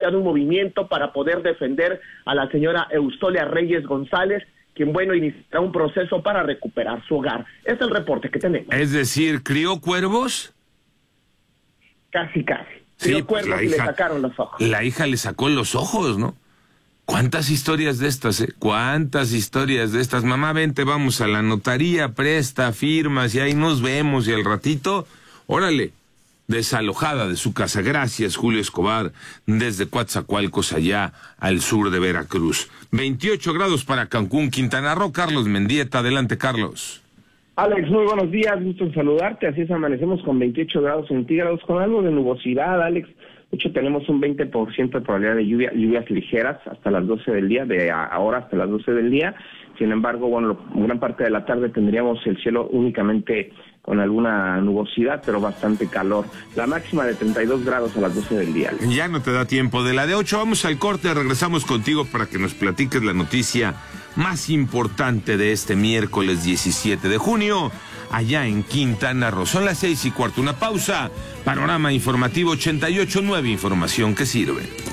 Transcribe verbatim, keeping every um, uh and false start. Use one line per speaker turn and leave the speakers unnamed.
necesitan un movimiento para poder defender a la señora Eustolia Reyes González, quien, bueno, iniciará un proceso para recuperar su hogar. Es el reporte que tenemos.
Es decir, ¿crió cuervos?
Casi, casi.
Sí,
Crió
pues
cuervos
la
y
hija,
le sacaron los ojos.
La hija le sacó los ojos, ¿no? ¿Cuántas historias de estas, eh? ¿Cuántas historias de estas? Mamá, vente, vamos a la notaría, presta, firmas, y ahí nos vemos, y al ratito, órale, desalojada de su casa. Gracias, Julio Escobar, desde Coatzacoalcos, allá al sur de Veracruz. veintiocho grados para Cancún, Quintana Roo. Carlos Mendieta, adelante, Carlos.
Alex, muy buenos días, gusto en saludarte. Así es, amanecemos con veintiocho grados centígrados, con algo de nubosidad, Alex. De hecho, tenemos un veinte por ciento de probabilidad de lluvia, lluvias ligeras hasta las doce del día, de ahora hasta las doce del día. Sin embargo, bueno, gran parte de la tarde tendríamos el cielo únicamente con alguna nubosidad, pero bastante calor. La máxima de treinta y dos grados a las doce del día.
Ya no te da tiempo. De la de ocho, vamos al corte, regresamos contigo para que nos platiques la noticia más importante de este miércoles diecisiete de junio, allá en Quintana Roo. Son las seis y cuarto, una pausa. Panorama Informativo ochenta y ocho punto nueve, información que sirve.